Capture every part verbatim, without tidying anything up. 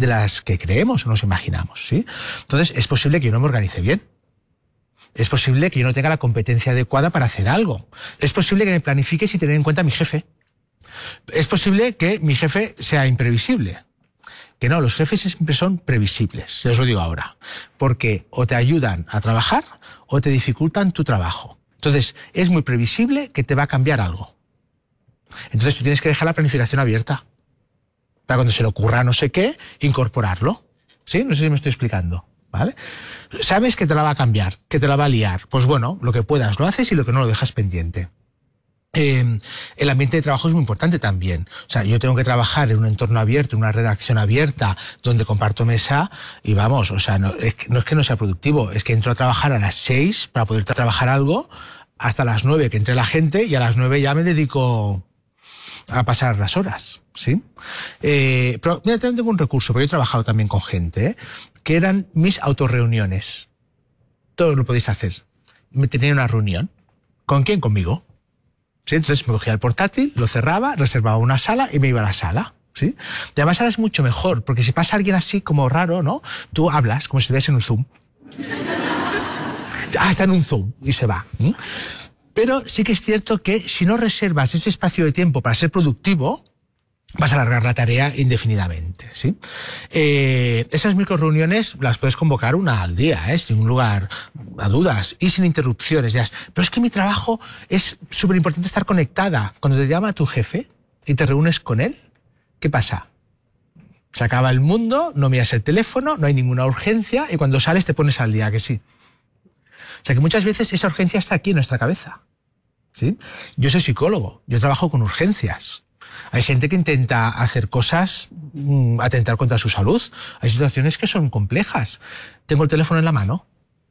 de las que creemos o nos imaginamos, ¿sí? Entonces, es posible que yo no me organice bien. Es posible que yo no tenga la competencia adecuada para hacer algo. Es posible que me planifique sin tener en cuenta a mi jefe. Es posible que mi jefe sea imprevisible. Que no, los jefes siempre son previsibles, os lo digo ahora. Porque o te ayudan a trabajar o te dificultan tu trabajo. Entonces, es muy previsible que te va a cambiar algo. Entonces, tú tienes que dejar la planificación abierta. Para cuando se le ocurra no sé qué, incorporarlo. ¿Sí? No sé si me estoy explicando. ¿Vale? Sabes que te la va a cambiar, que te la va a liar. Pues bueno, lo que puedas lo haces y lo que no lo dejas pendiente. Eh, el ambiente de trabajo es muy importante también. O sea, yo tengo que trabajar en un entorno abierto, en una redacción abierta, donde comparto mesa y vamos, o sea, no es, que, no es que no sea productivo, es que entro a trabajar a las seis para poder trabajar algo hasta las nueve que entre la gente y a las nueve ya me dedico a pasar las horas, ¿sí? Eh, pero mira, también tengo un recurso, porque yo he trabajado también con gente, ¿eh? Que eran mis autorreuniones. Todo lo podéis hacer. Me tenía una reunión. ¿Con quién? Conmigo. ¿Sí? Entonces me cogía el portátil, lo cerraba, reservaba una sala y me iba a la sala. ¿Sí? Y además ahora es mucho mejor, porque si pasa alguien así como raro, ¿no? Tú hablas como si estuvieras en un Zoom. Ah, está en un Zoom y se va. ¿Mm? Pero sí que es cierto que si no reservas ese espacio de tiempo para ser productivo, vas a alargar la tarea indefinidamente, ¿sí? Eh, esas microreuniones las puedes convocar una al día, ¿eh? Sin un lugar a dudas y sin interrupciones. Ya. Pero es que mi trabajo es súper importante estar conectada. Cuando te llama tu jefe y te reúnes con él, ¿qué pasa? Se acaba el mundo, no miras el teléfono, no hay ninguna urgencia y cuando sales te pones al día, ¿que sí? O sea que muchas veces esa urgencia está aquí en nuestra cabeza, ¿sí? Yo soy psicólogo, yo trabajo con urgencias. Hay gente que intenta hacer cosas, mmm, atentar contra su salud. Hay situaciones que son complejas. Tengo el teléfono en la mano.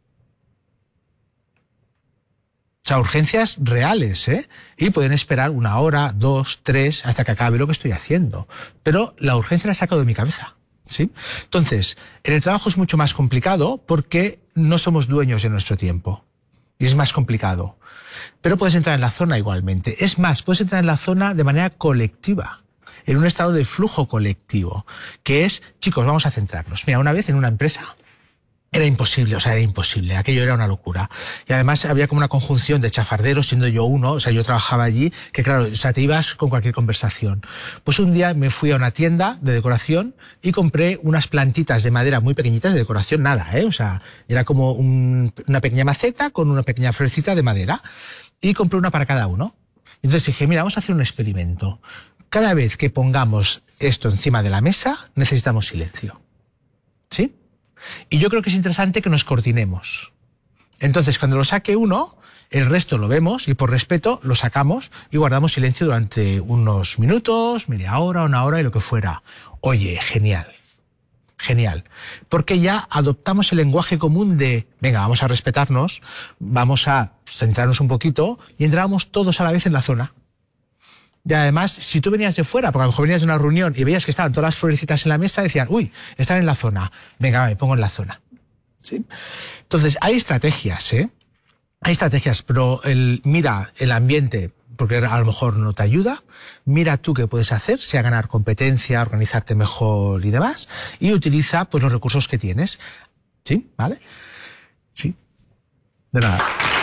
O sea, urgencias reales, ¿eh? Y pueden esperar una hora, dos, tres, hasta que acabe lo que estoy haciendo. Pero la urgencia la he sacado de mi cabeza, ¿sí? Entonces, en el trabajo es mucho más complicado porque no somos dueños de nuestro tiempo. Y es más complicado. Pero puedes entrar en la zona igualmente. Es más, puedes entrar en la zona de manera colectiva, en un estado de flujo colectivo, que es, chicos, vamos a centrarnos. Mira, una vez en una empresa era imposible, o sea, era imposible, aquello era una locura. Y además había como una conjunción de chafarderos, siendo yo uno, o sea, yo trabajaba allí, que claro, o sea, te ibas con cualquier conversación. Pues un día me fui a una tienda de decoración y compré unas plantitas de madera muy pequeñitas de decoración, nada, ¿eh? O sea, era como un, una pequeña maceta con una pequeña florecita de madera y compré una para cada uno. Entonces dije, mira, vamos a hacer un experimento. Cada vez que pongamos esto encima de la mesa, necesitamos silencio. ¿Sí? Y yo creo que es interesante que nos coordinemos. Entonces, cuando lo saque uno, el resto lo vemos y por respeto lo sacamos y guardamos silencio durante unos minutos, media hora, una hora y lo que fuera. Oye, genial, genial. Porque ya adoptamos el lenguaje común de, venga, vamos a respetarnos, vamos a centrarnos un poquito y entramos todos a la vez en la zona. Y además, si tú venías de fuera, porque a lo mejor venías de una reunión y veías que estaban todas las florecitas en la mesa, decían, uy, están en la zona. Venga, me pongo en la zona. ¿Sí? Entonces, hay estrategias, ¿eh? Hay estrategias, pero el, mira el ambiente, porque a lo mejor no te ayuda. Mira tú qué puedes hacer, sea ganar competencia, organizarte mejor y demás. Y utiliza, pues, los recursos que tienes. ¿Sí? ¿Vale? Sí. De nada.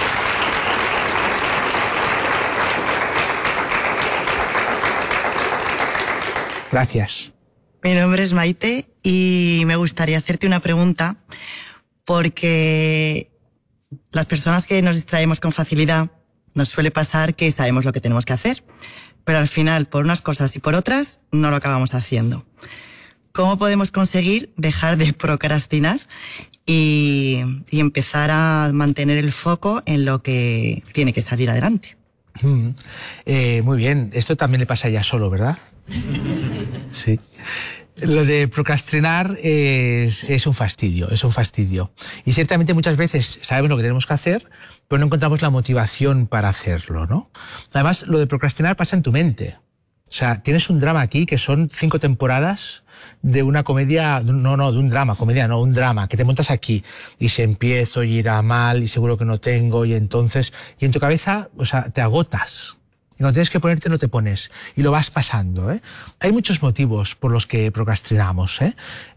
Gracias. Mi nombre es Maite y me gustaría hacerte una pregunta porque las personas que nos distraemos con facilidad nos suele pasar que sabemos lo que tenemos que hacer, pero al final, por unas cosas y por otras, no lo acabamos haciendo. ¿Cómo podemos conseguir dejar de procrastinar y, y empezar a mantener el foco en lo que tiene que salir adelante? Mm, eh, muy bien, esto también le pasa a ella solo, ¿verdad? Sí. Lo de procrastinar es, es un fastidio, es un fastidio. Y ciertamente muchas veces sabemos lo que tenemos que hacer, pero no encontramos la motivación para hacerlo, ¿no? Además, lo de procrastinar pasa en tu mente. O sea, tienes un drama aquí que son cinco temporadas de una comedia, no, no, de un drama, comedia no, un drama, que te montas aquí y si empiezo y irá mal y seguro que no tengo y entonces, y en tu cabeza, o sea, te agotas. Y cuando tienes que ponerte no te pones y lo vas pasando, ¿eh? Hay muchos motivos por los que procrastinamos, ¿eh?